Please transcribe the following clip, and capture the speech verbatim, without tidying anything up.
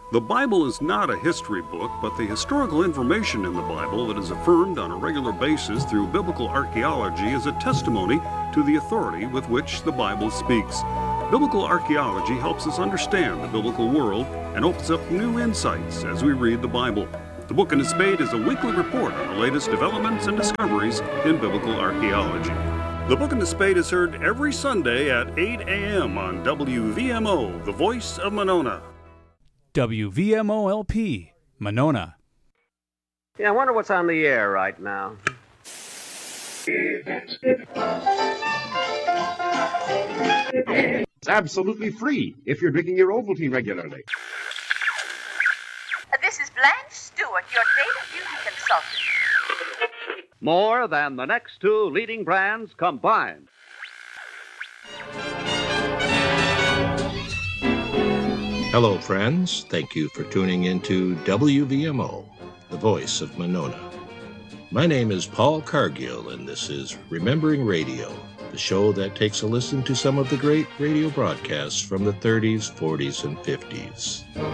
The Bible is not a history book, but the historical information in the Bible that is affirmed on a regular basis through biblical archaeology is a testimony to the authority with which the Bible speaks. Biblical archaeology helps us understand the biblical world and opens up new insights as we read the Bible. The Book and the Spade is a weekly report on the latest developments and discoveries in biblical archaeology. The Book and the Spade is heard every Sunday at eight a.m. on W V M O, the voice of Monona. W V M O L P, Monona. Yeah, I wonder what's on the air right now. It's absolutely free if you're drinking your Ovaltine regularly. This is Blanche Stewart, your data beauty consultant. More than the next two leading brands combined. Hello, friends. Thank you for tuning into W V M O, the voice of Monona. My name is Paul Cargill, and this is Remembering Radio, the show that takes a listen to some of the great radio broadcasts from the thirties, forties, and fifties.